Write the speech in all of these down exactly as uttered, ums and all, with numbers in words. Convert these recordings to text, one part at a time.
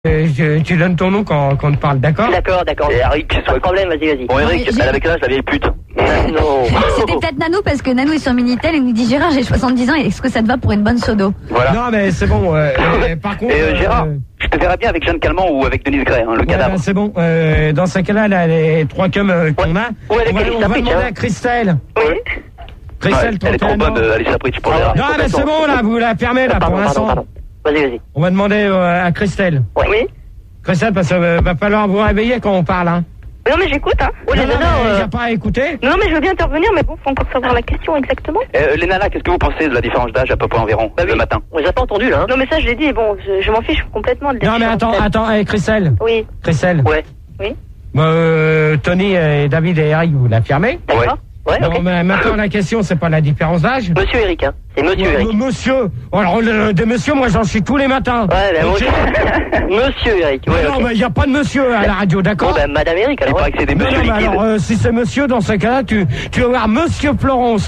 Euh, je, tu donnes ton nom quand, quand on te parle, d'accord? D'accord, d'accord. Et Eric, Pas de problème, vas-y, vas-y. Bon, Eric, Oui, elle avait quel âge, la vieille pute? Non. C'était peut-être Nanou parce que Nanou est sur Minitel et nous dit Gérard, j'ai soixante-dix ans, est-ce que ça te va pour une bonne sodo? Voilà. Non, mais c'est bon. Euh, euh, par contre. Et euh, Gérard, euh, je te verrais bien avec Jeanne Calment ou avec Denise Gray, hein, le ouais, cadavre. bah, c'est bon. Euh, dans ce cas-là, là, les trois cums euh, qu'on a, Ouais, on va, avec on va Alice demander Lapritch, à Christelle. Oui. Christelle, Ouais, elle est trop trente et un bonne, ans. euh, Alice Lapritch, pour Ah, Gérard. Non, mais c'est bon, là, vous la fermez, là, pour Pardon, pardon, l'instant. pardon. Vas-y, vas-y. On va demander euh, à Christelle. Ouais. Oui. Christelle, parce qu'il va falloir vous réveiller quand on parle, hein. Non, mais j'écoute, hein. Oh, les non, non, nanas, mais euh, j'ai pas à écouter. Non, mais je veux bien intervenir, mais bon, faut encore savoir la question exactement. Euh, les nanas, qu'est-ce que vous pensez de la différence d'âge à peu près environ, Bah oui. le matin? On les a pas entendus, là, hein. Non, mais ça, je l'ai dit, bon, je, je m'en fiche complètement de la Non, mais attends, différence. attends, hey, Christelle. Oui, Christelle. Ouais. oui. Euh, Tony et David et Eric, vous la fermez. D'accord. Ouais, Non, ok. mais maintenant, la question, c'est pas la différence d'âge. Monsieur Eric, hein. C'est monsieur Ouais, Eric. Monsieur. Alors, le- des messieurs, moi, j'en suis tous les matins. Ouais, ben moi Ok. aussi. Monsieur Eric, ouais, non, ok. mais il n'y a pas de monsieur à la radio, Bon, d'accord? ben, Madame Eric, Il alors. paraît que c'est des Non, monsieur non, mais liquides. alors, euh, si c'est monsieur, dans ce cas-là, tu, tu vas voir Monsieur Florence.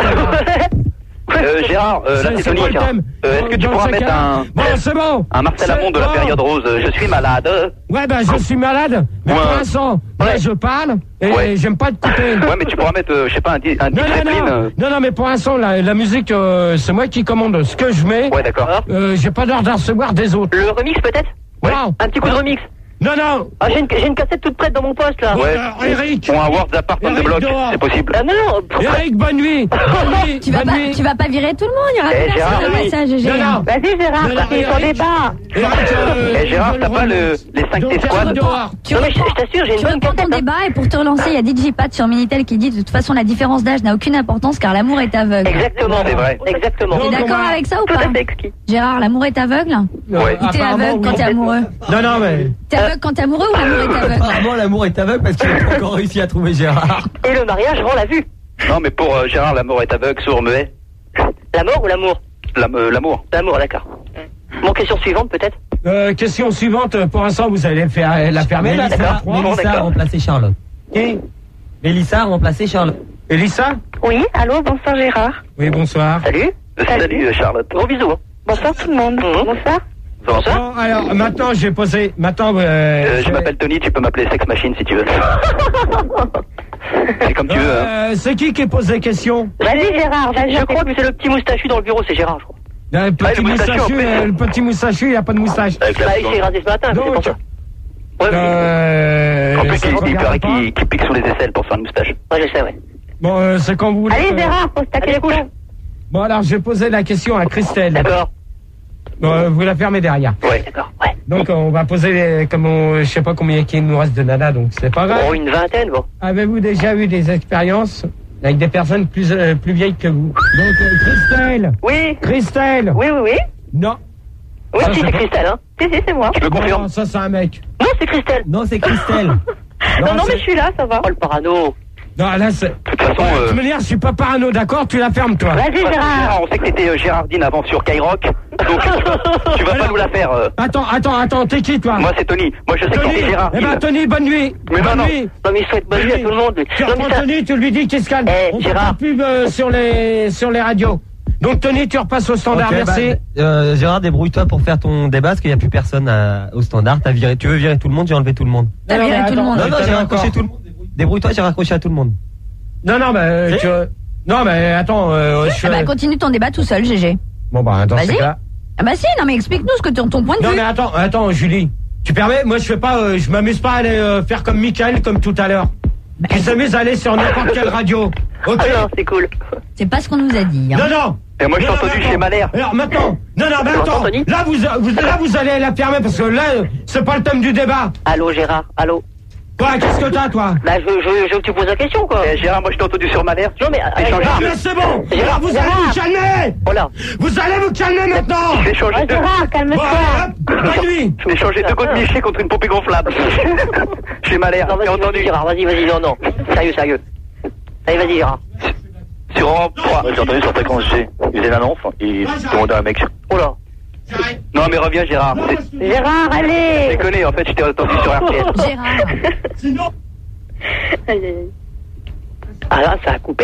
Euh, Gérard, euh, là C'est- c'est c'est Tony. quoi le thème? Euh, Est-ce que tu Dans pourras ce mettre cas-là- un, Bon, c'est bon. un Marcel C'est Amont de la bon. période rose? euh, Je suis malade. Ouais, ben, je suis malade. Mais Ouais. pour l'instant, là, Ouais. je parle et Ouais. j'aime pas te couper. Ouais, mais tu pourras mettre, euh, je sais pas, un, di- un Non, Dick non, Zeppelin. non. euh, Non, non, mais pour l'instant, la, la musique, euh, c'est moi qui commande ce que je mets. Ouais, d'accord. Euh, j'ai pas l'heure de recevoir des autres. Le remix, peut-être? Ouais. Non. Un petit coup de remix. Non, non. Ah, j'ai une, j'ai une cassette toute prête dans mon poste, là. Bon, Ouais. alors, Eric. Ou un World Apart on the Eric Block, dehors. c'est possible. Ah, non, non. pourquoi- Eric, bonne nuit. Bonne nuit. Tu vas, bonne pas, nuit. tu vas pas virer tout le monde, il y aura Eh, plus Gérard, personne oui. à ça, G G. Non, non. Vas-y, Gérard, Non, parce qu'il est non, sur Eric. des bas. Eric, euh, Eh, Gérard, je t'as le pas le- relance. les cinq Donc, T tu Squad restes dehors. Tu Non, mais je, reprends, je t'assure, j'ai une tu bonne reprends ton cassette. hein. débat et pour te relancer, il y a D J Pat sur Minitel qui dit de toute façon la différence d'âge n'a aucune importance car l'amour est aveugle. Exactement. C'est vrai. Exactement. T'es Donc, d'accord on va- avec ça ou Tout pas? à fait exquis. Gérard, l'amour est aveugle? Ouais. Ou t'es Apparemment, aveugle quand oui. t'es amoureux? Non, non, mais. T'es aveugle quand t'es amoureux ou l'amour est aveugle? Apparemment, l'amour est aveugle parce qu'il n'a pas encore réussi à trouver Gérard. Et le mariage rend la vue. Non, mais pour euh, Gérard, l'amour est aveugle, sourd, muet. La mort ou l'amour? L'am- euh, L'amour. L'amour, d'accord. Bon, question suivante, peut-être? Euh, question suivante. Pour l'instant, vous allez faire la fermer, là. Mélissa, c'est bon, Mélissa a d'accord. remplacé Charlotte. Qui? Mélissa a remplacé Charlotte. Elissa? Oui, allô, bonsoir Gérard. Oui, bonsoir. Salut. Euh, Salut, euh, Charlotte. Gros bisous. hein. Bonsoir tout le monde. Mhm. Bonsoir. Bonsoir. Bon, alors, maintenant, j'ai posé. Maintenant, euh, Euh, je j'ai- m'appelle Tony, tu peux m'appeler Sex Machine si tu veux. C'est comme tu veux, hein. Euh, c'est qui qui pose des questions? Vas-y Gérard, vas-y. Je crois que c'est le petit moustachu dans le bureau, c'est Gérard, je crois. Le petit Ah, le moustachu, moustachu, en plus. euh, le petit moustachu, il n'y a pas de moustache. Avec la Bah, il s'est rasé ce matin, c'est Donc, pour ça. Ouais, mais- Euh, En plus, ça il, se il regarde paraît pas. qu'il qu'il pique sous les aisselles pour faire une moustache. ouais, je sais, ouais. Bon, euh, c'est quand vous voulez. Allez euh, Gérard, pose ta Allez, couche. question. Bon, alors, je vais poser la question à Christelle. D'accord. Bon, euh, vous la fermez derrière. Ouais. D'accord, ouais. Donc, on va poser, les- comme on, je sais pas combien il nous reste de nana, donc c'est pas grave. Oh, une vingtaine, bon. Avez-vous déjà eu des expériences avec des personnes plus, euh, plus vieilles que vous? Donc, euh, Christelle! Oui, Christelle! oui, oui, oui. Non. Oui, Ça, si, c'est c'est pas- Christelle, hein. Si, si, c'est moi. Je le confirme. Non, ça, c'est un mec. Non, c'est Christelle. Non, c'est Christelle. Non, non, c'est- mais je suis là, ça va. Oh, le parano. Non, là, c'est. De toute façon, De euh, toute manière, je suis pas parano, d'accord? Tu la fermes, toi. Vas-y Gérard, Gérard. on sait que t'étais euh, Gérardine avant sur Skyrock, donc tu vas pas nous la faire. euh. Attends, attends, attends, t'es qui, toi? Moi c'est Tony, moi je sais que Tony. t'es Eh Gérardine. ben, Tony, bonne nuit. Mais bonne non, non. nuit. Non, mais il souhaite bonne nuit à tout le monde. Tu Non, mais reprends ça... Tony, tu lui dis qu'il se calme. Eh, On fait Gérard. pas de pub euh, sur les, sur les radios. Donc, Tony, tu repasses au standard, Ok, merci. bah, euh, Gérard, débrouille-toi pour faire ton débat parce qu'il n'y a plus personne à- au standard. T'as viré, tu veux virer tout le monde, j'ai enlevé tout le monde. T'as Non, non, viré mais tout le attends, monde. Non, non, t'as j'ai encore. raccroché tout le monde. Débrouille-toi, j'ai raccroché à tout le monde. Non, non, mais euh, Si. tu... Non, mais attends, euh, je suis... Ah bah continue ton débat tout seul, G G. Bon, bah, dans ce Vas-y. cas... Ah bah si, non mais explique-nous ce que ton, ton point de Non, vue. mais attends, attends, Julie. Tu permets? Moi, je fais pas... euh, je m'amuse pas à aller euh, faire comme Michael, comme tout à l'heure. Qui s'amuse à aller sur n'importe quelle radio. Ok? Ah non, c'est cool. C'est pas ce qu'on nous a dit. Hein. Non, non. Et moi je t'ai Non, non, entendu mais chez attends. Malher. Alors maintenant, non, non, mais Tu m'entends, attends, Tony là vous, vous, là vous allez la fermer parce que là, euh, c'est pas le thème du débat. Allô, Gérard, allô. Quoi, qu'est-ce que t'as, toi? Bah, je, je, je veux que tu poses la question, quoi. Eh, Gérard, moi je t'ai entendu sur Malher. Non, mais... J'ai changé Ah, de- mais c'est bon. Gérard, Alors, vous allez Gérard. vous calmer. Voilà. Vous allez vous calmer maintenant. Je vais changer Ouais, de... Gérard, Bon, calme-toi. hop, bonne nuit. Je vais changer deux côtes Miché contre une poupée gonflable. Chez Malher, Non, t'as vas-y, entendu? vas-y, Gérard, vas-y, vas-y, non, non. Sérieux, sérieux. Allez, vas-y, Gérard. Sur Europe trois. J'ai entendu sur fréquence G. Il faisait une annonce, il demandait à un mec. Oh là. Non mais reviens Gérard. C'est- Gérard, Je allez. déconne, en fait je t'ai entendu sur R T L. Gérard. Sinon, Aïe, aïe, aïe. Ah là, ça a coupé, non?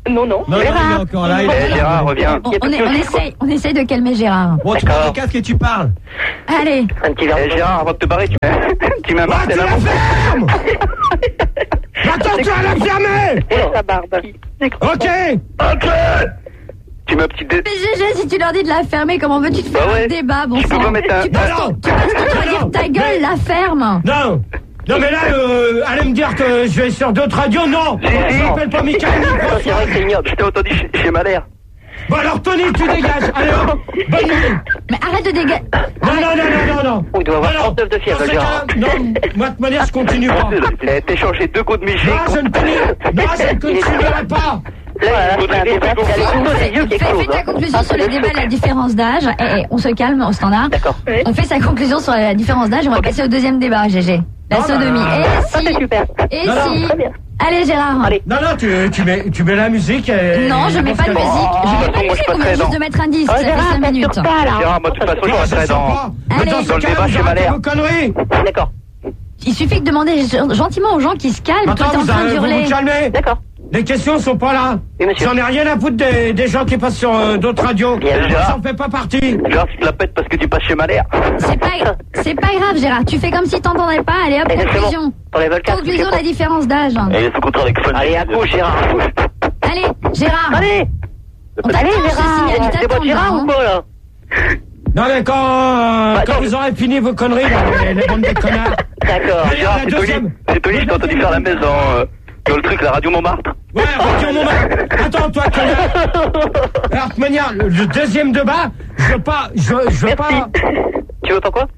Non, non. Non, non, il est Gérard. encore là. Il Eh, est... Gérard, reviens. On, on, est- on essaye, on essaye de calmer Gérard. Bon, tu mets D'accord. le casque et tu parles. Allez. Un petit verre. Eh, Gérard, avant de te barrer, tu, tu m'as Ah, marqué tu la la fermes. Attends, tu vas la fermer. Et la barbe. Ok. Ok. Tu mets un petit dé. Mais G G, si tu leur dis de la fermer, comment veux-tu te faire Bah ouais. un débat, bon Tu peux sang. pas mettre un- Tu penses Non, non. tu penses que tu vas dire ta gueule, la ferme. Non. Non, mais là, euh, allez me dire que je vais sur d'autres radios, non. Si, si. Je m'appelle pas Michael. Non, c'est vrai que c'est ignoble. Je t'ai entendu chez, chez Malher. Bon, alors, Tony, tu dégages. Allez, hop. Bonne nuit. Mais arrête de dégager. Non, non, non, non, non, non. Oh, il doit avoir Alors, trente-neuf de fièvre, dans ce Gérard. cas-là, non, moi, de toute manière, je continue pas. Eh, t'es changé deux coups de Miché. Non, je ne continue. Non, je ne continuerai pas. Là, il a un débat. Il a les couteaux des yeux qui Fais, fais explosent. ta hein. conclusion Ah, sur c'est les le débats choc. de la différence d'âge. Eh, eh, on se calme au standard. D'accord. On fait sa conclusion sur la différence d'âge et on va passer au deuxième débat, G G. La Non, sodomie. non, non. Et Ça, c'est si. super. Et Non, non, si. très bien. Allez, Gérard. Allez. Non, non, tu, tu, mets, tu mets la musique. Et Non, je mets pas de musique. Je mets pas de moi, je musique, on passerai vient juste dans- de mettre un disque. Oh, Ça fait Gérard, cinq t'assures minutes. pas, là. Gérard, moi, de toute façon, je Non, resterai ça dans... pas. Allez. Dans ce Dans le cas, débat vous chez arrêtez Malher. vos conneries. D'accord. Il suffit de demander gen- gentiment aux gens qui se calment. Toi, Attends, t'es en vous, train arrêtez- vous d'hurler. vous calmez. D'accord. Les questions sont pas là. Oui, monsieur. J'en ai rien à foutre des, des gens qui passent sur euh, d'autres radios. Bien, Gérard. Ça en fait pas partie. Gérard, tu te la pètes parce que tu passes chez Malher. C'est pas, c'est pas grave, Gérard. Tu fais comme si t'entendais pas. Allez, hop, Exactement. conclusion. T'enlèves le casque. Conclusion de la différence d'âge. Et il est sous contrat avec Fun. Allez, accroche, Gérard. Allez, Gérard. Allez. On t'attend, Allez, je Gérard. signale, il C'est t'attend, bon, Gérard hein. ou quoi, là? Non, mais quand, euh, Bah, quand non, vous aurez fini vos conneries, là, les, les bandes de connards. D'accord. Allez, Gérard, la c'est Tony. deuxième. C'est Tony, je t'ai entendu faire la messe dans, euh, dans le truc, la radio Montmartre. Ouais, radio Montmartre. Attends, toi, connard. Alors, de toute manière, le, le deuxième débat, je veux pas, je, je veux Merci. pas, Tu veux pas quoi?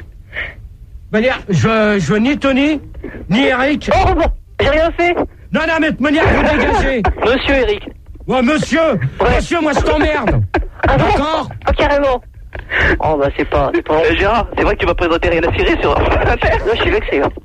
de manière, je, je veux ni Tony, ni Eric. Oh, bon. J'ai rien fait. Non, non, mais de toute manière, vous dégagez. Monsieur Eric. Ouais, monsieur, Ouais. monsieur, moi, je t'emmerde. Ah bon? D'accord. Ah, carrément. Oh, bah, c'est pas, c'est pas... Eh, Gérard, c'est vrai que tu vas présenter rien à cirer sur Inter. Là, je suis vexé, hein.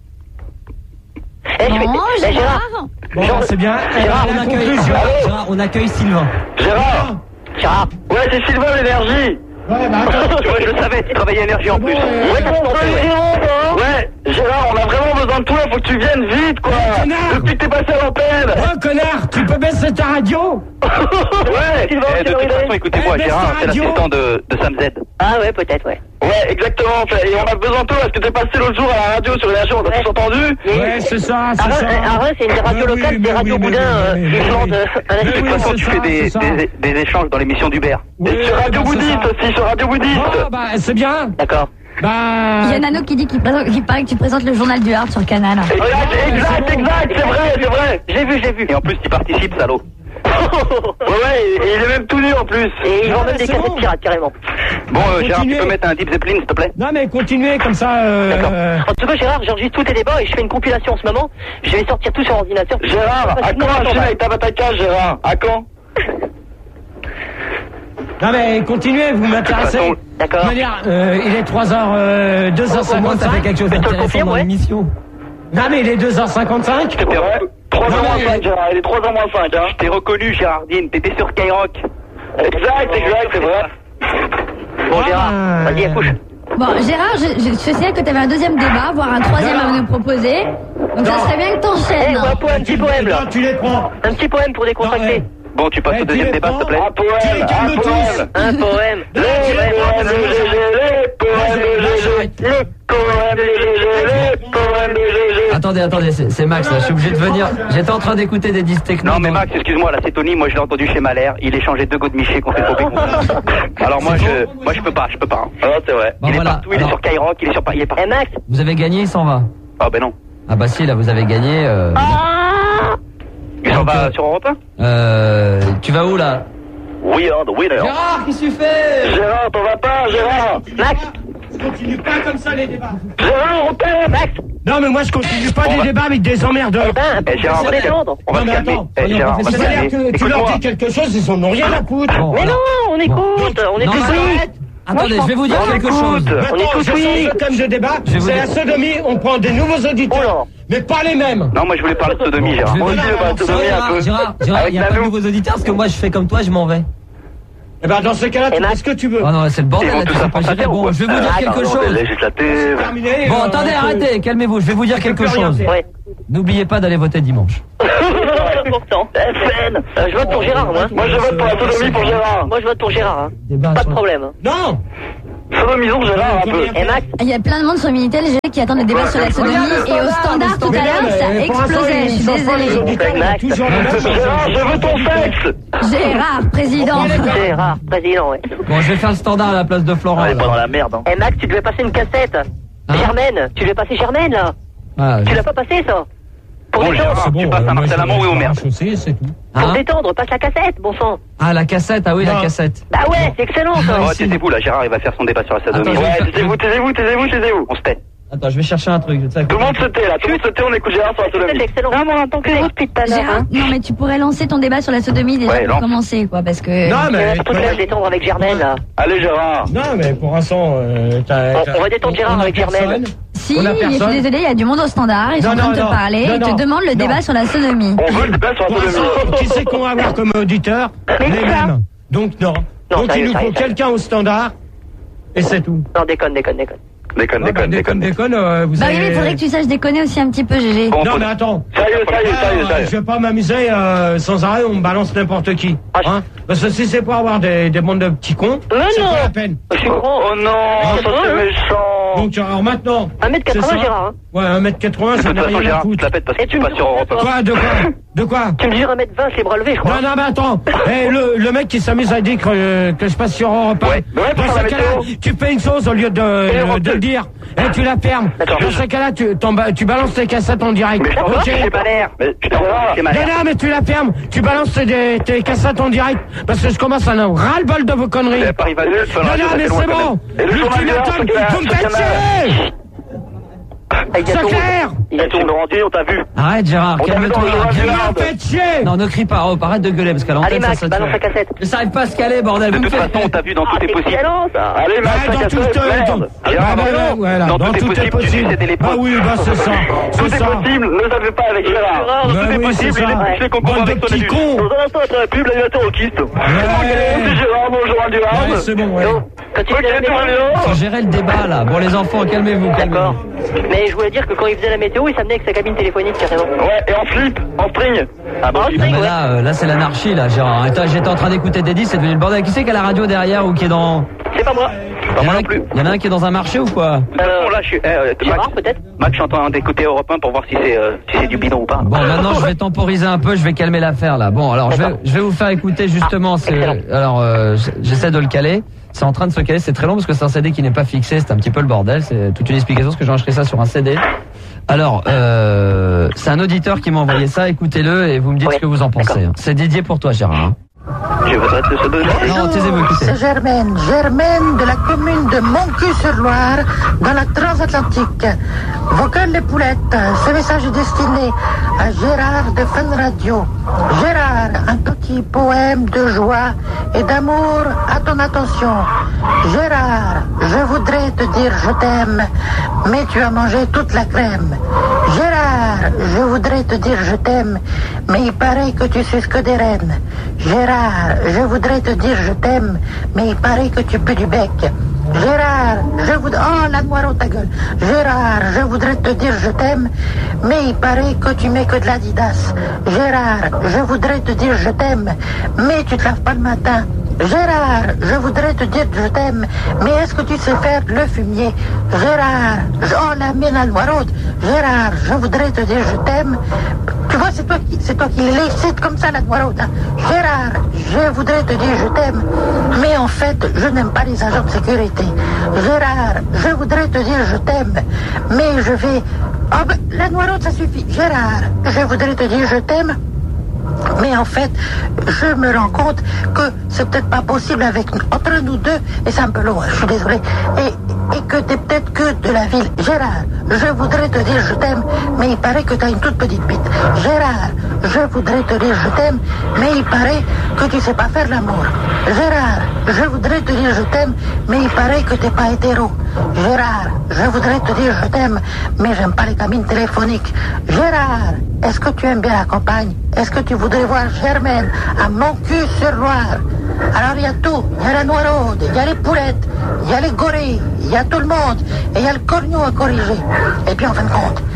Eh, je fais... Non, Eh, Gérard. Gérard. Bon, Genre- c'est bien. Gérard, Et On la accueille, conclusion. Gérard, on accueille Sylvain. Gérard. Gérard. Ouais, c'est Sylvain l'énergie. Ouais, bah, attends. Tu vois, je le savais, tu travaillais énergie en plus. Ouais, Ouais, t'as tenté, ouais. Ouais, Gérard, on a vraiment besoin de toi, faut que tu viennes vite, quoi. connard. Depuis que t'es passé à l'antenne. Oh, connard, tu peux baisser ta radio? Ouais. Sylvain, Eh, de Sylvain, toute façon, Sylvain. écoutez-moi, Eh, baisse Gérard, ta c'est radio. l'assistant de, de Sam Z. Ah, ouais, peut-être, ouais. Ouais, exactement. Et on a besoin de toi parce que t'es passé l'autre jour à la radio sur l'énergie, on a Ouais. tous entendu. Ouais, c'est ça, c'est Arrête, ça. arrête, c'est une des radios Mais oui, locales, mais des radios oui, mais boudins, oui, euh, mais qui oui, vendent mais euh, oui. à la De Oui, toute oui, façon, c'est tu ça, fais des, c'est ça. des, des échanges dans l'émission d'Hubert. Oui, Et sur Radio bah, c'est Bouddhiste ça. aussi, sur Radio Bouddhiste. Oh, bah, c'est bien. D'accord. Bah. Il y a Nano qui dit qu'il présente- qu'il paraît que tu présentes le journal du Hard sur Canal. Exact, exact, exact, c'est vrai, c'est vrai. J'ai vu, j'ai vu. Et en plus, tu participes, salaud. Ouais, ouais, et il est même tout nu en plus. Et ils vendent même c'est des cassettes bon. pirates, carrément. Bon, euh, Gérard, tu Continuez. peux mettre un Deep Zeppelin, s'il te plaît? Non, mais continuez comme ça. Euh, D'accord. euh, En tout cas, Gérard, j'enregistre tous tes débats et je fais une compilation en ce moment. Je vais sortir tout sur ordinateur. Gérard, à quand un film avec ta bataille, Gérard? À quand? Non, mais continuez, vous De toute m'intéressez. façon, De D'accord. toute manière, euh, il est trois heures, euh, deux heures Au moins, ça fait cinquante-cinq. quelque chose Mais tu le d'intéressant confirmes, dans ouais. l'émission. Non, mais il est deux heures cinquante-cinq. C'était vrai. trois Non, heures moins mais- cinq, Gérard. Il est trois heures moins cinq, hein. Je t'ai reconnu, Gérardine. T'étais sur Skyrock. Exact, exact, c'est vrai. Bon, Ah, Gérard, bah, vas-y, accouche. Bon, Gérard, je, je, je sais que tu avais un deuxième débat, voire un troisième Non, non. à nous proposer. Donc ça Non. serait bien que Eh, t'enchaînes. ouais, un poème, un petit poème, là. Non, tu les prends. Un petit poème pour décontracter. Non, Bon, tu passes Eh, au deuxième tu les débat, s'il te plaît. prends. Un poème, Tu les calmes un tous. poème. Un poème. Non, tu les prends, parce que moi, j'arrête. les poèmes de Gégé, les poèmes de Gégé, les poèmes de Gégé. Attendez, attendez, c'est c'est Max, là, je suis obligé de venir. J'étais en train d'écouter des disques techno. Non mais dans- Max, excuse-moi, là c'est Tony, moi je l'ai entendu chez Malher, il échangeait deux de Miché qu'on fait popper. Alors moi je moi je peux pas, je peux pas. Ah c'est vrai. Bon, il est voilà, partout, il est alors- sur Skyrock, il est sur il est partout. Eh, Max. Vous avez gagné, il s'en va. Ah ben non. Ah bah si, là, vous avez gagné. Euh, Ah Il s'en va sur Europe un? euh, tu vas où, là? We are the winner. Gérard, qu'est-ce que tu fais? Gérard, t'en vas pas, Gérard. Max. Continue pas comme ça les débats. Gérard, on t'aime. Max. Non, mais moi je continue pas On des va- débats avec des emmerdeurs. Eh ben, Eh Gérard, on va on est se calmer. Londres. On va Non, se mais calmer. attends, Eh soyons Gérard, on va se professionnels. calmer. C'est-à-dire que tu leur Écoute-moi. dis quelque chose, ils en ont rien à foutre. Bon, Mais alors- non, on écoute, on Non, écoute. mais Oui. arrête. Attendez, je vais vous dire On quelque écoute. chose. On Maintenant, écoute, je change oui. le thème de débat. Je vais vous C'est la dire- sodomie, on prend des nouveaux auditeurs. Oh là. Mais pas les mêmes. Non, moi je voulais parler de sodomie, Gérard. Je vais Moi vous aussi dire- je veux parler de sodomie un Gérard, peu. Gérard, Gérard, il Avec n'y a pas de Nanou. nouveaux auditeurs parce que moi je fais comme toi, je m'en vais. Eh ben, dans ce cas-là, tu Et fais Max ce que tu veux. Oh non, c'est le bordel, Ils vont là, tu tous sais à pas France gérer. Inter ou Bon, quoi? je vais vous dire Ah, quelque pardon, chose. législative. Terminé. Bon, euh, attendez, on peut- arrêtez, calmez-vous, je vais vous dire on peut quelque plus rien chose. faire. Ouais. N'oubliez pas d'aller voter dimanche. important. F N. Euh, je vote pour Gérard, moi. Moi je vote pour la sodomie pour Gérard. Moi, je vote pour Gérard. Hein. Débat Pas de sur- problème. Non. Sodomisons Gérard un peu. Et Max, Il y a plein de monde sur Minitel qui attendent le débat sur la sodomie et au standard tout à l'heure ça explosait, je suis désolée. Gérard, je veux ton sexe. Gérard, président. Gérard, président, ouais. Bon, je vais faire le standard à la place de Florent. On est pas alors. dans la merde. Hein. Et Max, tu devais passer une cassette. Hein Germaine, tu devais passer Germaine, là. Ah, Tu l'as pas passé, ça. Pour Bon, détendre, Gérard, tu passes à Marcel Amont, oui ou merde. Chaussée, c'est tout. pour hein détendre, passe la cassette, bon sang. Ah, la cassette, ah oui, la Non. cassette. Bah ouais, c'est excellent, ça. Oh, taisez-vous là, Gérard, il va faire son débat sur la sodomie. Attends, je vais Ouais, faire- taisez-vous, taisez-vous, taisez-vous, taisez-vous. On se tait. Attends, je vais chercher un truc. Tout le monde se tait là, tout le monde se tait, on écoute Gérard sur la C'est sodomie. excellent. Non, mais on entend que vous depuis tout à l'heure. Gérard, Hein. non mais tu pourrais lancer ton débat sur la sodomie déjà Ouais, pour lance. commencer quoi parce que Non, mais. Euh, Surtout que là, je détendre avec Germaine, là. Allez Gérard. Non, mais pour l'instant, euh, t'as- On- t'as- on va détendre Gérard on a avec personne. Germaine. si, On a je suis personne. désolée, il y a du monde au standard, ils sont Non, en train non, de te non. parler, Non, ils te non. demandent le Non. débat sur la sodomie. On veut le débat sur la Pour sodomie. l'instant, qui c'est qu'on va avoir comme auditeur Les Médecin. mêmes. Donc, non. Non, Donc, sérieux, il nous faut sérieux, sérieux. quelqu'un au standard. Et c'est tout. Non, déconne, déconne, déconne. Déconne, Ah, bah, déconne, déconne. déconne, euh, vous Bah oui, avez... mais il faudrait que tu saches déconner aussi un petit peu, Gégé. Bon, Non, faut- mais attends. Sérieux, sérieux, sérieux, Ah, sérieux. je vais pas m'amuser euh, sans arrêt, on me balance n'importe qui. Ah, je- Hein Parce que si c'est pour avoir des, des bandes de petits cons, Mais c'est non. pas la peine. Je suis grand. Oh non, ça c'est méchant. Donc, alors maintenant... un mètre c'est quatre-vingts, ça. Gérard. Hein. Ouais, un mètre quatre-vingts, De ça toute n'a façon, rien à Gérard, tu te foutre. la pètes parce que Et tu tu me passes sur Europe un. Quoi, de quoi De quoi Tu me mesures un mètre vingt, c'est bras levés, je crois. Non, non, mais attends. Eh, le, le mec qui s'amuse à dire que, euh, que je passe sur Europe un. Ouais, mais ouais, pour Dans faire ce la cas-là, météo. tu fais une chose au lieu de, Europe de deux. le dire. Et tu la fermes. D'accord. Dans ce cas-là, tu, t'en ba- tu balances tes cassettes en direct. Mais je t'en Ok. chez Malher. Mais je t'en chez Non, Malher. non, mais tu la fermes. Tu balances tes, tes cassettes en direct. Parce que je commence à en avoir ras-le-bol de vos conneries. C'est Paris Valais, Non, non, mais c'est bon. Et le journal Gérard, L'ultimatum, c'est que vous me la- faites chier. Ah, il y a C'est tout. clair. Il y a Et tout. tu me rendis, on t'a vu. Arrête, Gérard, On t'a vu dans le calme-toi. journal Vous Gérard. me faites chier. Non, ne crie pas, oh, arrête de gueuler parce qu'à Allez, l'antenne ça Max, ça balance la cassette. Mais ça arrive pas à se caler, bordel. De Vous me toute faites- façon, on t'a vu dans tout Ah, est c'est possible. excellent, ça. Allez, Max, Ouais, ta dans tout, cassette, euh, merde. dans- Gérard, Ah, bah, Bruno. ouais, voilà, Dans dans tout est tout est possible, tu possible. sais, t'es les Ah potes. oui, bah c'est ça. Tout C'est est ça. possible, ne savez pas avec Gérard. Gérard, Tout Ouais, est oui, possible, c'est ça. il fait concours Bande de avec ton petits adulte. cons. Dans un instant, après la pub, l'animateur au kyste. C'est Gérard, bonjour, du Ouais, Rhum. c'est bon, ouais. Quand il Ok, faisait la tout va météo. bien. Faut gérer le débat là. Bon, les enfants, calmez-vous, D'accord. calmez-vous. Mais je voulais dire que quand il faisait la météo, il s'amenait avec sa cabine téléphonique, carrément. Ouais, et en slip, en string. Ah bon, En il- Non, string, mais ouais. là, euh, là c'est l'anarchie là, Gérard. Attends, j'étais en train d'écouter des disques, c'est devenu le bordel. Qui c'est qui a la radio derrière ou qui est dans. C'est pas moi. Pas moi Il y en a- non plus. Il y en a un qui est dans un marché ou quoi? De toute façon, là, je suis. eh, euh, Gérard, Max, peut-être. Max, je suis en train d'écouter Europe un pour voir si c'est euh, si c'est du bidon ou pas. Bon, maintenant je vais temporiser un peu, je vais calmer l'affaire là. Bon, alors je vais, D'accord. je vais vous faire écouter justement. Ah, c'est- excellent. alors euh, j'essaie de le caler. C'est en train de se caler, c'est très long parce que c'est un C D qui n'est pas fixé, c'est un petit peu le bordel. C'est toute une explication parce que j'ai enregistré ça sur un C D. Alors, euh, c'est un auditeur qui m'a envoyé ça. Écoutez-le et vous me dites Oui, ce que vous en pensez. d'accord. C'est Didier pour toi, Gérard. hein. Je voudrais te se donner. Non, taisez-vous, écoutez. C'est Germaine, Germaine de la commune de Montcuq-sur-Loire, dans la transatlantique. Vocal les poulettes, ce message est destiné à Gérard de Fun Radio. Gérard, un petit poème de joie et d'amour à ton attention. Gérard, je voudrais te dire je t'aime, mais tu as mangé toute la crème. Gérard, je voudrais te dire je t'aime, mais il paraît que tu suces que des rennes. Gérard, je voudrais te dire je t'aime, mais il paraît que tu pues du bec. Gérard, je voudrais... Oh, la noire ta gueule. Gérard, je voudrais te dire je t'aime, mais il paraît que tu mets que de l'Adidas. Gérard, je voudrais te dire je t'aime, mais tu te laves pas le matin. Gérard, je voudrais te dire je t'aime, mais est-ce que tu sais faire le fumier? Gérard, je... oh la mine à noirote. Gérard, je voudrais te dire je t'aime. Tu vois, c'est toi qui, c'est toi qui l'excites comme ça la noirote. Hein. Gérard, je voudrais te dire je t'aime, mais en fait, je n'aime pas les agents de sécurité. Gérard, je voudrais te dire je t'aime, mais je vais... Oh ben, la noirote, ça suffit. Gérard, je voudrais te dire je t'aime, mais en fait, je me rends compte que c'est peut-être pas possible avec entre nous deux, et c'est un peu long, hein, je suis désolé, et, et que t'es peut-être que de la ville. Gérard, je voudrais te dire je t'aime, mais il paraît que t'as une toute petite bite. Gérard, je voudrais te dire je t'aime, mais il paraît que tu sais pas faire l'amour. Gérard, je voudrais te dire je t'aime, mais il paraît que t'es pas hétéro. Gérard, je voudrais te dire je t'aime, mais j'aime pas les cabines téléphoniques. Gérard, est-ce que tu aimes bien la campagne? Est-ce que tu voudrais voir Germaine à Montcuq-sur-Loire? Alors il y a tout, il y a la noiraude, il y a les poulettes, il y a les gorilles, il y a tout le monde, et il y a le corneau à corriger. Et puis en fin de compte,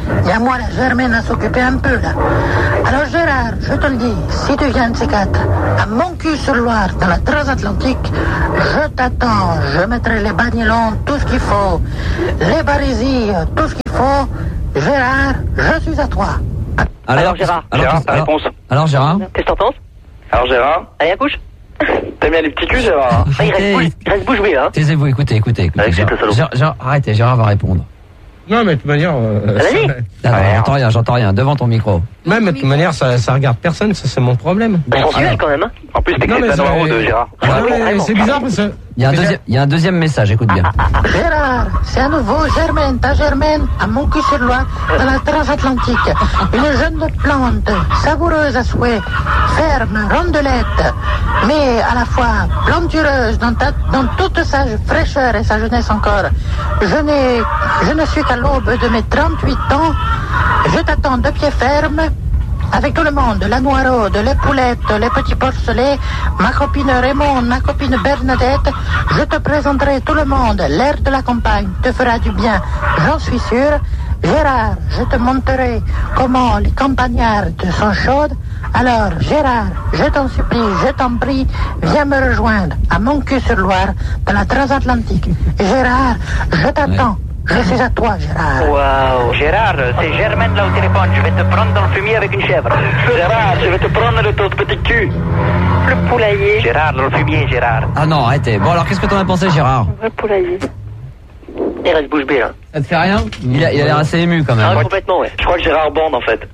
Il y a moi, la Germaine, à s'occuper un peu, là. Alors, Gérard, je te le dis, si tu viens de ces quatre, à Montcuq-sur-Loire, dans la transatlantique, je t'attends. Je mettrai les bagnolons, tout ce qu'il faut. Les barésies, tout ce qu'il faut. Gérard, je suis à toi. Alors, alors Gérard, alors, Gérard, ta alors, réponse. Alors Gérard, Qu'est-ce que t'en penses? Alors Gérard, Allez, à couche. t'aimes bien les petits culs, Gérard? Ah, il reste bouche, il reste bouche bée, hein. taisez-vous, écoutez, écoutez, écoutez. Allez, Gérard, c'est le salaud. Gérard, Gérard, arrêtez, Gérard va répondre. Non, mais de toute manière... Euh, Vas-y. ça- Ah, non, j'entends rien, j'entends rien, devant ton micro. Même, de toute manière, ça, ça regarde personne, ça c'est mon problème. Bah, sensuel, quand même, hein. En plus, t'es Non, mais que c'est- de Gérard. Ah, Ah, mais bon, vraiment. c'est bizarre parce que... Il y a un deuxième, il y a un deuxième message, écoute bien. Gérard, c'est à nouveau Germaine, ta Germaine, à Montcuq-sur-Loire, dans la transatlantique. Une jeune plante, savoureuse à souhait, ferme, rondelette, mais à la fois plantureuse dans, ta, dans toute sa fraîcheur et sa jeunesse encore. Je n'ai, je ne suis qu'à l'aube de mes trente-huit ans. Je t'attends de pied ferme. Avec tout le monde, la noiraude, les poulettes, les petits porcelets, ma copine Raymond, ma copine Bernadette, je te présenterai tout le monde. L'air de la campagne te fera du bien, j'en suis sûr. Gérard, je te montrerai comment les campagnardes sont chaudes. Alors, Gérard, je t'en supplie, je t'en prie, viens me rejoindre à Montcuq-sur-Loire, dans la transatlantique. Gérard, je t'attends. Je suis à toi, Gérard. Waouh. Gérard, c'est Germaine là au téléphone, je vais te prendre dans le fumier avec une chèvre. Gérard, je vais te prendre de ton petit cul. Le poulailler. Gérard, dans le fumier, Gérard. Ah non, arrêtez. Bon alors, qu'est-ce que t'en as pensé, Gérard? Le poulailler. Il reste bouche bée, là. Ça te fait rien? Il a, il a l'air assez ému quand Ah, même. complètement, ouais. Je crois que Gérard bande en fait.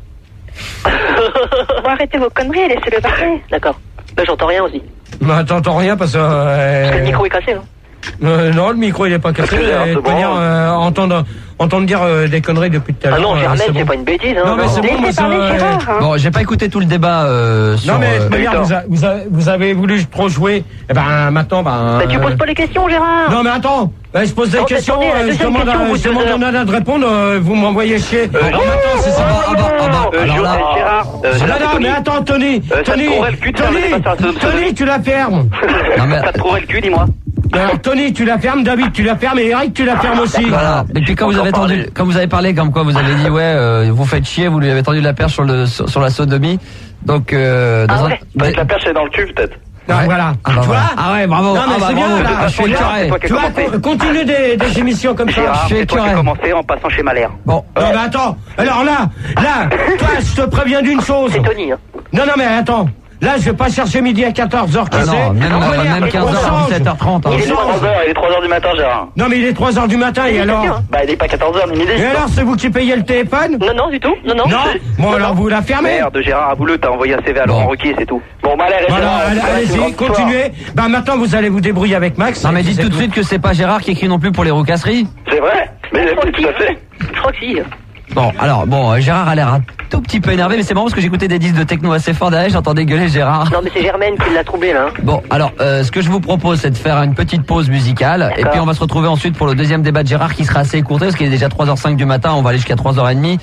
Bon, arrêtez vos conneries et laissez-le parler. D'accord. Là, j'entends rien aussi. Bah, t'entends rien parce que... euh, Parce que le micro est cassé, hein. euh, non, le micro il est pas cassé. Parce que Gérard, euh, c'est de toute bon. manière, euh, entendre, entendre dire euh, des conneries depuis tout à l'heure. Ah non, euh, Germaine, c'est c'est bon. pas une bêtise, hein. Non, mais c'est bon, moi, Laissez ça, parler euh, Gérard. Hein. Bon, j'ai pas écouté tout le débat euh, sur... Non, mais de euh, toute manière, Victor. vous, a- vous, a- vous avez voulu trop jouer. Eh ben, maintenant, ben... Bah, tu euh, poses pas les questions, Gérard. Non, mais attends, ben, je pose des Non, questions, attendez, la euh, je deuxième demande, question, à- au bout je de demande deux à Nana de répondre, euh, vous m'envoyez chier. Euh, Alors maintenant, c'est ça. Ah bah, ah bah, Euh, alors là... Gérard, Gérard, euh, Non, Gérard, non, Tony. mais attends, Tony, Euh, ça te Tony, trouverait le cul de faire Tony, le débat sur la sodomie. Tony, tu la fermes. Non, mais- Ça te trouverait le cul, dis-moi. Alors, Tony, tu la fermes, David, tu la fermes, et Eric, tu la fermes aussi. Voilà. Et puis quand vous Encore avez tendu, parler. quand vous avez parlé comme quoi vous avez dit ouais, euh, vous faites chier, vous lui avez tendu la perche sur le sur, sur la sodomie. Donc euh, dans Ah un- ouais. Bah, la perche est dans le cul peut-être. Non, Ouais. voilà. Ah bah tu vois voilà. Ah ouais, bravo. Non, mais ah bah c'est bien, bravo. là. Je suis Gérard, c'est écœuré. toi qui as Tu vois, commencé. co- continue des, des émissions comme ça. Gérard, je suis c'est toi qui as écœuré. commencé en passant chez Malher. Bon, Non, mais attends. Alors là, là, toi, je te préviens d'une chose. C'est Tony, hein. Non, non, mais attends. Là, je vais pas chercher midi à quatorze heures, qui ah non, c'est même, On va euh, dire, même on quinze heures, change. dix-sept heures trente. hein. On Il est change. trois heures, il est trois heures du matin, Gérard. Non, mais il est trois heures du matin, et alors Bah, il est pas quatorze heures ni midi. Et alors, c'est vous qui payez le téléphone Non, non, du tout. Non, non. Non Bon, alors vous la fermez. Merde, Gérard Abouleux, t'as envoyé un C V à Bon. Laurent Ruquier, c'est tout. Bon, Malher et Voilà, Gérard, allez- c'est une allez-y, grande histoire. continuez. Bah, maintenant, vous allez vous débrouiller avec Max. Non mais dites C'est tout de suite que c'est pas Gérard qui écrit non plus pour les roucasseries. C'est vrai? Mais Je crois tout à que si. fait. Je crois que si. Bon, alors bon, euh, Gérard a l'air un tout petit peu énervé, mais c'est marrant parce que j'écoutais des disques de techno assez fort derrière, j'entendais gueuler Gérard. Non, mais c'est Germaine qui l'a troublé, là. hein. Bon, alors, euh, ce que je vous propose, c'est de faire une petite pause musicale, et puis on va se retrouver ensuite pour le deuxième débat de Gérard qui sera assez écourté, parce qu'il est déjà trois heures cinq du matin, on va aller jusqu'à trois heures trente.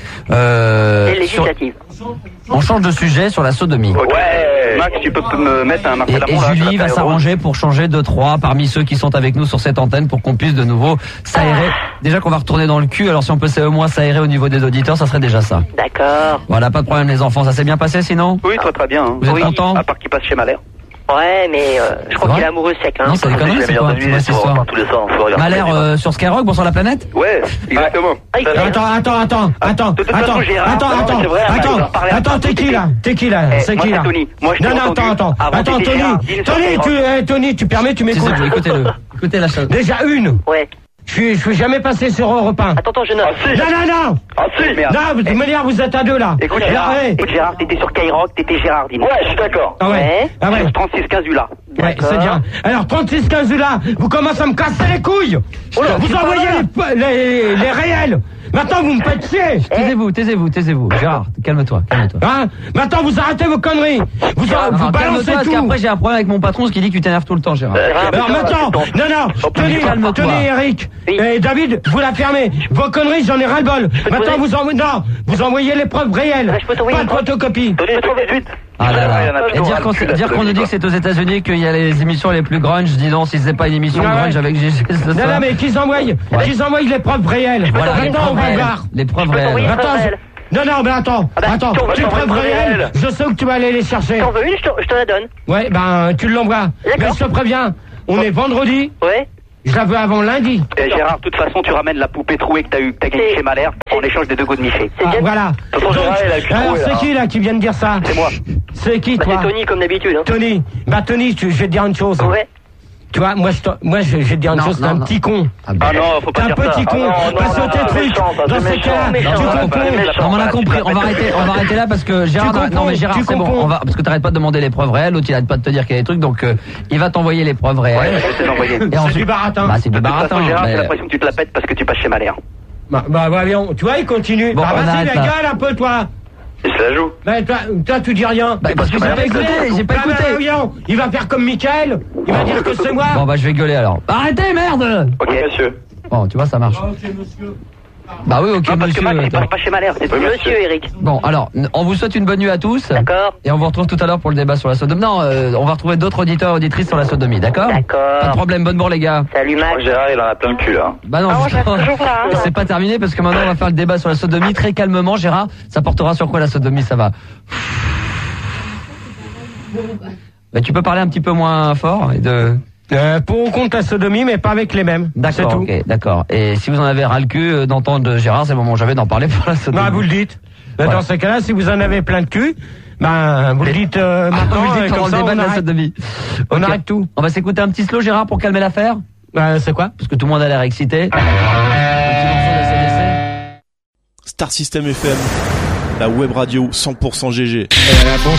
Euh, Et sur- législative. on change de sujet sur la sodomie. Ouais. Max, tu peux me mettre un Et, Marcel et Amont, là, sur Julie la va période s'arranger pour changer de trois parmi ceux qui sont avec nous sur cette antenne pour qu'on puisse de nouveau s'aérer. Déjà qu'on va retourner dans le cul, alors si on peut au moins s'aérer au niveau des auditeurs, ça serait déjà ça. D'accord. Voilà, pas de problème les enfants, ça s'est bien passé sinon? Oui, toi très bien. Hein. Vous êtes Oui. contents? À part qu'il passe chez Malher. Ouais, mais euh, je crois vrai qu'il est amoureux sec, hein. Non, c'est des C'est conneries, la c'est meilleure quoi? de C'est quoi nuit, cette c'est histoire? tous les soirs, on se regarde. Malher euh, sur Skyrock, bonsoir la planète? Ouais, exactement. Ah, il Ça, fait- Attends, attends, attends, attends, de toute attends, façon, Gérard, attends, non, attends, c'est vrai, attends, on va parler à attends, part, t'es qui t'es là? T'es qui là? Eh, C'est moi, qui c'est là? Tony. Moi, je t'ai Non, non, entendu attends, attends, avant attends, que t'étais Tony, Gérard, dis-le sur Tony, Skyrock. tu, eh, Tony, tu permets, tu m'écoutes? Taisez-vous, écoutez-le. Écoutez la chose. Déjà une. Ouais. Je suis, je suis jamais passé sur Europe un. Attends, attends, je note. Ah si. Non, non, non. Ah si, merde. Non, de toute manière, vous êtes à deux là. Écoute, Alors, Gérard, ouais. écoute, Gérard, t'étais sur Skyrock, t'étais Gérard, dis-moi. Ouais, je suis d'accord. Ah ouais. Ouais. Ah ouais. Sur trente-six quinze U là. Ouais, c'est bien. Alors, trente-six quinze là, vous commencez à me casser les couilles. Vous envoyez les, les, les réels. Maintenant, vous me faites chier. Taisez-vous, taisez-vous, taisez-vous. Gérard, calme-toi, calme-toi. Hein? Maintenant, vous arrêtez vos conneries. Vous, Gérard, vous non, balancez calme-toi, parce tout. qu'après j'ai un problème avec mon patron, ce qui dit que tu t'énerves tout le temps, Gérard. Alors maintenant, non, non, Tony, calme-toi. Tony et Eric, Oui. et David, vous la fermez. Vos conneries, j'en ai ras-le-bol. Maintenant, poser- vous envoyez, non, vous envoyez les preuves réelles. Je peux t'envoyer Pas une de preuve photocopie. Tony, dix-huit. Ah là Ouais, il y en a là. Et plutôt dire ras qu'on le cul, la dire qu'on nous sodomie, dit quoi. que c'est aux États-Unis qu'il y a les émissions les plus grunge, dis donc, si c'est pas une émission Ouais, ouais. grunge avec G G ce Non, soir. non, mais qu'ils envoient, qu'ils envoient les preuves réelles. Voilà, les Maintenant, on preuves va réelles. voir. Les preuves Je peux t'envoyer réelles. une preuve Attends, réelle. Non, non, mais attends, Ah bah, attends, si on veut tu t'envoyer preuves une preuve réelles, réelle. je sais où tu vas aller les chercher. T'en veux une, je te, je te la donne. Ouais, ben, tu l'envoies. D'accord. Mais je te préviens, on est vendredi, Ouais. je la veux avant lundi. Et Gérard, de toute façon, tu ramènes la poupée trouée que t'as eu, que t'as gagnée C'est- chez Malher en échange des deux go de Miché. C'est Ah, bien. voilà. De toute façon, Gérard, il a le cul Alors, troué, c'est là. qui là qui vient de dire ça? C'est moi. C'est qui, Bah, toi? c'est Tony, comme d'habitude. Hein. Tony. Bah, Tony, tu- je vais te dire une chose. Ouais. Tu vois, moi, je, te- moi, je, je vais te dire une Non, chose, t'es non, un non. petit con. Ah non, faut T'es pas un dire petit ça. con. Ah non, Parce non, que tes non, trucs, méchant, ça, dans c'est ces méchant. cas-là, méchant. tu Non, comprends. pas méchant. Non, mais on a Voilà, compris, tu on va te arrêter, répètes. on va arrêter là parce que Gérard, comprends, non mais Gérard, tu c'est bon, comprends. on va, parce que t'arrêtes pas de demander les preuves réelles, l'autre il arrête pas de te dire qu'il y a des trucs, donc euh, il va t'envoyer les preuves Ouais, réelles. je vais te les envoyer. Et C'est ensuite- du baratin. Bah c'est du De toute baratin. façon, Gérard, mais- j'ai l'impression que tu te la pètes parce que tu passes chez Malher. Bah, bah, voyons, tu vois, il continue. Bon, bah, on vas-y, arrête mais là. gueule un peu, toi. Il se la joue. Bah, toi, toi, tu dis rien. Bah, parce que j'ai pas écouté, j'ai pas Bah, bah, écouté. voyons, il va faire comme Michael. Il va dire que c'est moi. Bon bah je vais gueuler alors. Arrêtez merde. Ok, monsieur. Bon, tu vois ça marche. Bah oui, ok Non, parce que monsieur. Max, il attends. passe pas chez Malher. C'est Monsieur Eric. Bon alors, n- on vous souhaite une bonne nuit à tous. D'accord. Et on vous retrouve tout à l'heure pour le débat sur la sodomie. Non, euh, on va retrouver d'autres auditeurs et auditrices sur la sodomie, d'accord? Pas de D'accord. problème, bonne bourre les gars. Salut Max. Gérard, il en a plein le cul, là. Bah non, Ah, moi, je reste justement, toujours là, hein. c'est pas terminé parce que maintenant on va faire le débat sur la sodomie très calmement. Gérard, ça portera sur quoi la sodomie? Ça va. Bah, tu peux parler un petit peu moins fort et de. Euh, pour ou contre la sodomie, mais pas avec les mêmes. C'est D'accord, tout. ok, d'accord. Et si vous en avez ras le cul euh, d'entendre Gérard, c'est le moment j'avais d'en parler pour la sodomie. Bah, vous le dites. Bah, Voilà. Dans ces cas-là, si vous en avez plein de cul, bah, vous le dites euh, Ah, maintenant, vous le et dites pendant comme le ça, débat on de la arrête. sodomie. On Ok. arrête tout. On va s'écouter un petit slow, Gérard, pour calmer l'affaire, Bah, c'est quoi? parce que tout le monde a l'air excité. Un petit morceau de A C D C. Star System F M, la web radio cent pour cent G G. Euh, bon